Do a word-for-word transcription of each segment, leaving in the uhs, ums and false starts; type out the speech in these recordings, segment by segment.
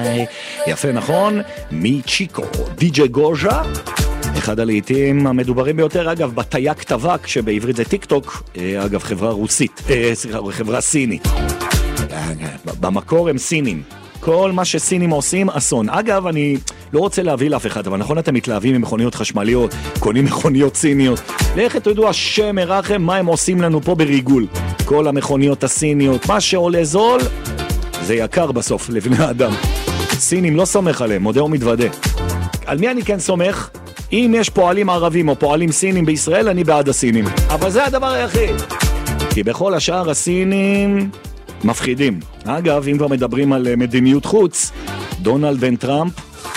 איי. יפה, נכון? מצ'יקו, די-ג'יי גוז'ה, אחד הלעיתים המדוברים ביותר, אגב, בתיה כתבק, שבעברית זה טיק טוק, אגב, חברה רוסית, חברה סינית. במקור הם סינים. כל מה שסינים עושים, אסון. אגב, אני לא רוצה להביא לאף אחד, אבל נכון אתם מתלהבים ממכוניות חשמליות, קונים מכוניות סיניות. לך תדעו, השם מרחם, מה הם עושים לנו פה בריגול. כל המכוניות הסיניות, מה שעולה זול, זה יקר בסוף לבני האדם. סינים לא סומך עליהם, מודה ומתוודה. על מי אני כן סומך? אם יש פועלים ערבים או פועלים סינים בישראל, אני בעד הסינים. אבל זה הדבר היחיד. כי בכל השאר הסינים מפחידים. אגב, אם כבר מדברים על מדיניות חוץ, דונלד בן טראמפ,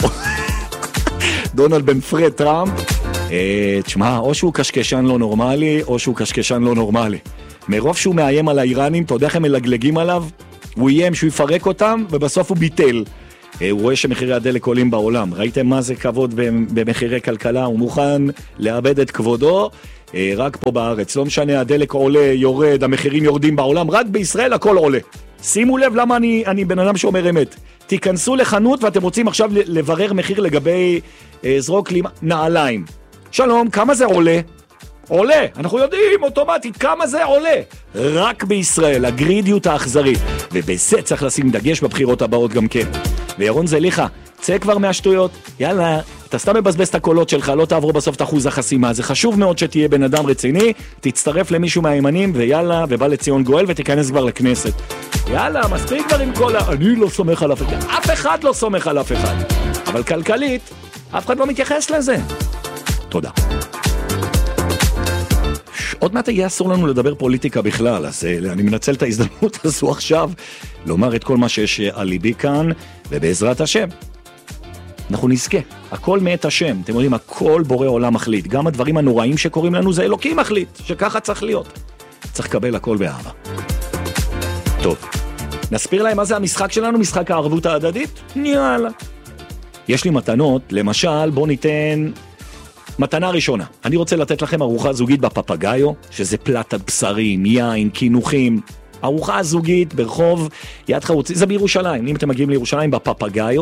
דונלד בן פרד טראמפ, אה, תשמע, או שהוא קשקשן לא נורמלי, או שהוא קשקשן לא נורמלי. מרוב שהוא מאיים על האיראנים, אתה יודע איך הם מלגלגים עליו? הוא איים שהוא יפרק אותם, ובסוף הוא ביטל. הוא רואה שמחירי הדלק עולים בעולם. ראיתם מה זה כבוד במחירי כלכלה? הוא מוכן לאבד את כבודו רק פה בארץ. לא משנה, הדלק עולה, יורד, המחירים יורדים בעולם, רק בישראל הכל עולה. שימו לב למה אני, אני בן אדם שאומר אמת. תיכנסו לחנות ואתם רוצים עכשיו לברר מחיר לגבי זרוק לי נעליים. שלום, כמה זה עולה? עולה, אנחנו יודעים אוטומטית כמה זה עולה. רק בישראל, הגרידיות האכזרית. ובזה צריך לשים דגש בבחירות הבאות גם כן. וירון זליחה, צא כבר מהשטויות, יאללה, אתה סתם מבזבז את הקולות שלך, לא תעבור בסוף את אחוז החסימה, זה חשוב מאוד שתהיה בן אדם רציני, תצטרף למישהו מהימנים, ויאללה, ובא לציון גואל ותיכנס כבר לכנסת. יאללה, מספיק כבר עם כל ה... אני לא סומך על אף אחד, אף אחד לא סומך על אף אחד. אבל כלכלית, אף אחד לא מתייחס לזה. תודה. עוד מעט יהיה אסור לנו לדבר פוליטיקה בכלל, אז אני מנצל את ההזדמנות הזו עכשיו, לומר את כל מה שיש על ליבי כאן, ובעזרת השם, אנחנו נזכה. הכל מאת השם, אתם יודעים, הכל בורא עולם מחליט. גם הדברים הנוראים שקוראים לנו זה אלוקים מחליט, שככה צריך להיות. צריך לקבל הכל באהבה. טוב, נסביר להם מה זה המשחק שלנו, משחק הערבות ההדדית? יאללה. יש לי מתנות, למשל, בוא ניתן... מתנה ראשונה, אני רוצה לתת לכם ארוחה זוגית בפפגאיו, שזה פלטת בשרים, יין, כינוחים, ארוחה זוגית ברחוב יד חרוצי, זה בירושלים, אם אתם מגיעים לירושלים בפפגאיו,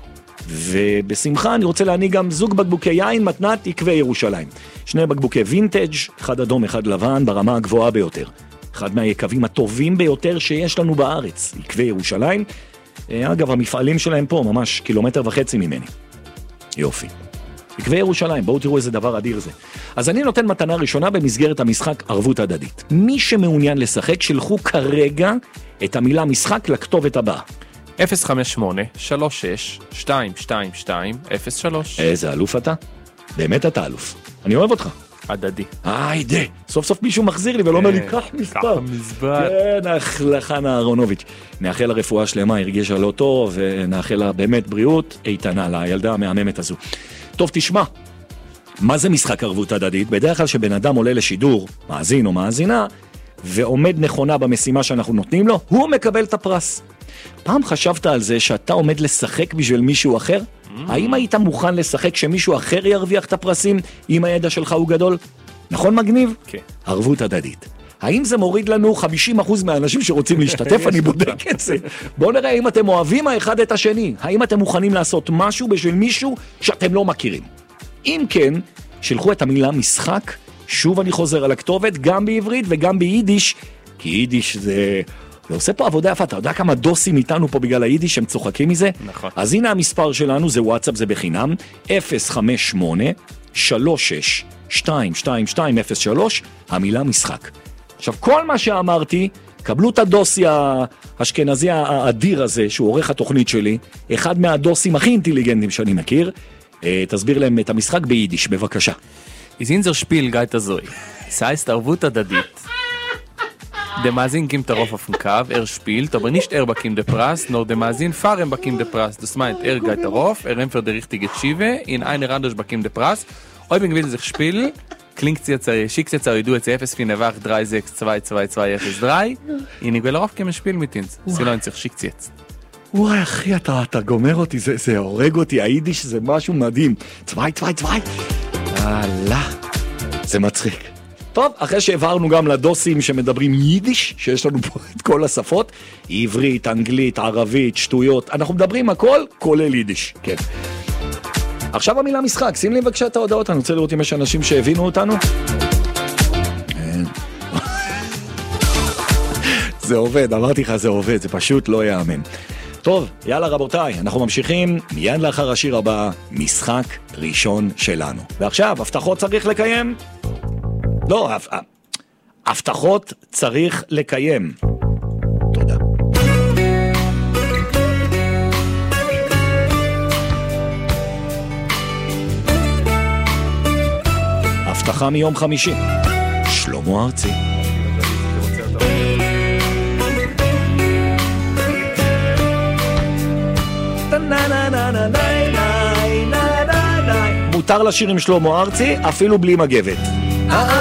ובשמחה אני רוצה להניג גם זוג בקבוקי יין, מתנת עקבי ירושלים, שני בקבוקי וינטג', אחד אדום, אחד לבן, ברמה הגבוהה ביותר, אחד מהיקבים הטובים ביותר שיש לנו בארץ, עקבי ירושלים, אגב המפעלים שלהם פה ממש קילומטר וחצי ממני, יופי. עקבי ירושלים, בואו תראו איזה דבר אדיר זה. אז אני נותן מתנה ראשונה במסגרת המשחק ערבות הדדית. מי שמעוניין לשחק, שלחו כרגע את המילה משחק לכתובת הבאה. אפס חמש שמונה שלוש שש שתיים שתיים שתיים אפס שלוש. איזה אלוף אתה? באמת אתה אלוף. אני אוהב אותך. הדדי. איי דה, סוף סוף מישהו מחזיר לי ולא אומר לי, קח מספר. כן, חנה אהרונוביץ'. נאחל לה רפואה שלמה, הרגישה לא טוב, ונאחל לה באמת בריאות איתנה לילדה המהממת הזו. טוב, תשמע, מה זה משחק ערבות הדדית? בדרך כלל שבן אדם עולה לשידור, מאזין או מאזינה, ועומד נכונה במשימה שאנחנו נותנים לו, הוא מקבל את הפרס. פעם חשבת על זה שאתה עומד לשחק בשביל מישהו אחר? Mm. האם היית מוכן לשחק שמישהו אחר ירוויח את הפרסים אם הידע שלך הוא גדול? נכון מגניב? כן. Okay. ערבות הדדית. האם זה מוריד לנו חמישים אחוז מהאנשים שרוצים להשתתף? אני בודק את זה. בואו נראה אם אתם אוהבים האחד את השני. האם אתם מוכנים לעשות משהו בשביל מישהו שאתם לא מכירים? אם כן, שלחו את המילה משחק. שוב אני חוזר על הכתובת, גם בעברית וגם ביידיש. כי יידיש זה... זה עושה פה עבודה יפה. אתה יודע כמה דוסים איתנו פה בגלל היידיש שהם צוחקים מזה? נכון. אז הנה המספר שלנו, זה וואטסאפ, זה בחינם. אפס חמש שמונה שלוש שש שתיים שתיים שתיים אפס שלוש, המילה משחק. עכשיו, כל מה שאמרתי, קבלו את הדוסי האשכנזי האדיר הזה, שהוא עורך התוכנית שלי, אחד מהדוסים הכי אינטליגנטים שאני מכיר, תסביר להם את המשחק ביידיש, בבקשה. Is in der Spiel geht das so. Es heißt Arvut Adadit. Der Mazin kommt darauf auf den Kav, er spielt, aber nicht er bekommt den Preis, nur der Mazin fahren bekommt den Preis. Das meint, er geht darauf, er nimmt für die richtige Schiebe, in einer anders bekommt den Preis. Ob ich will sich spielen, klingt es jetzt, schickt es jetzt, aber du jetzt אפס vier acht drei sechs zwei zwei zwei אפס drei. Und ich will darauf kommen spielen mit uns. Sie lohnt sich, schickt es jetzt. וואי אחי, אתה, אתה גומר אותי, זה, זה הורג אותי, היידיש זה משהו מדהים. צווי, צווי, צווי. אללה, זה מצחיק. טוב, אחרי שהעברנו גם לדוסים שמדברים יידיש, שיש לנו פה את כל השפות, עברית, אנגלית, ערבית, שטויות, אנחנו מדברים הכל, כולל יידיש, כן. עכשיו המילה משחק, שים לי בבקשה את ההודעות, אני רוצה לראות אם יש אנשים שהבינו אותנו. זה עובד, אמרתי לך זה עובד, זה פשוט לא יאמן. טוב, יאללה רבותיי, אנחנו ממשיכים מיד לאחר השיר הבא, משחק ראשון שלנו. ועכשיו, הבטחות צריך לקיים? לא, הבטחות צריך לקיים. תודה. הבטחה מיום חמישי, שלמה ארצי. מותר לשיר עם שלמה ארצי אפילו בלי מגבת.